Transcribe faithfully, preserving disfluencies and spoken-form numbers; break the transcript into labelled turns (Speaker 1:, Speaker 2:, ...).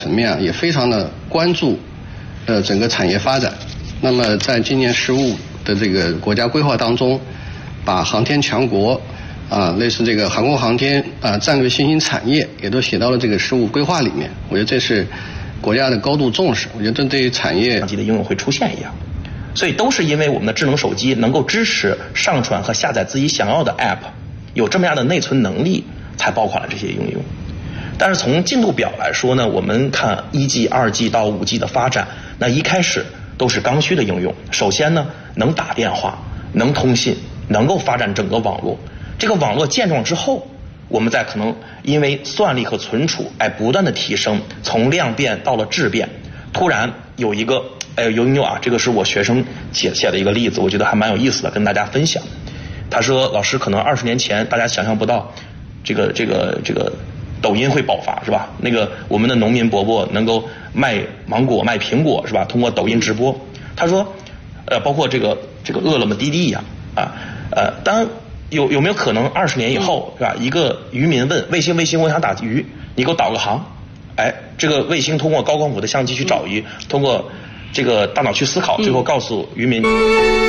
Speaker 1: 层面啊也非常的关注呃整个产业发展。那么在今年十五的这个国家规划当中，把航天强国啊类似这个航空航天啊战略新兴产业也都写到了这个十五规划里面。我觉得这是国家的高度重视。我觉得这对于产业
Speaker 2: 级的应用会出现一样。所以都是因为我们的智能手机能够支持上传和下载自己想要的 App， 有这么样的内存能力，才爆款了这些应用。但是从进度表来说呢，我们看一 G、二 G 到五 G 的发展，那一开始都是刚需的应用。首先呢，能打电话，能通信，能够发展整个网络。这个网络健壮之后，我们再可能因为算力和存储，哎，不断的提升，从量变到了质变。突然有一个，哎，有应用啊，这个是我学生写写的一个例子，我觉得还蛮有意思的，跟大家分享。他说，老师，可能二十年前大家想象不到，这个这个这个。抖音会爆发是吧？那个我们的农民伯伯能够卖芒果、卖苹果是吧？通过抖音直播，他说，呃，包括这个这个饿了么、滴滴呀，啊，呃，当然有有没有可能二十年以后是吧？一个渔民问卫星，卫星我想打鱼，你给我导个航，哎，这个卫星通过高光谱的相机去找鱼，通过这个大脑去思考，最后告诉渔民。